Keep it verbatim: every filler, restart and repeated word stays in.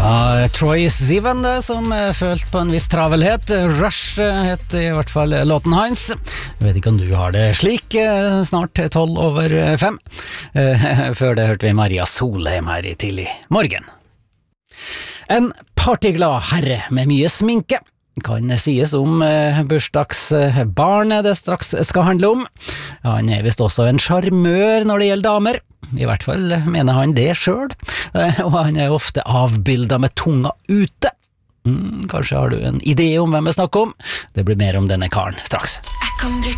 Ja, Troye Sivan det, som følte på en viss travelhet. Rush het i hvert fall låten hans. Jeg vet ikke om du har det slik, snart tolv over fem. Før det hørte vi Maria Solheim her i tidlig morgen. En partyglad herre med mye sminke kan sies om bursdagsbarnet det straks skal handle om. Han er visst også en charmør når det gjelder damer. I hvert fall mener han det selv, og han er ofte avbildet med tunga ute. Mm, kanskje har du en idé om hvem jeg snakker om? Det blir mer om denne karen straks.